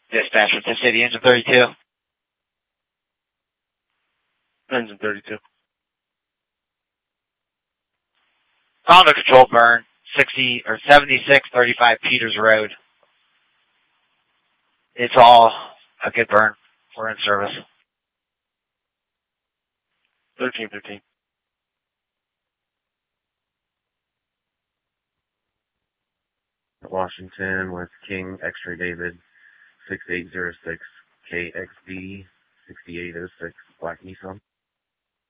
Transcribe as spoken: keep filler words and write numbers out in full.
Dispatch with the city, engine thirty-two. Engine thirty-two. Found a control burn, sixty or seventy-six thirty-five Peters Road. It's all a good burn. We're in service. thirteen fifteen. Washington with King X-Ray David six eight zero six K X B sixty-eight oh six Black Nissan.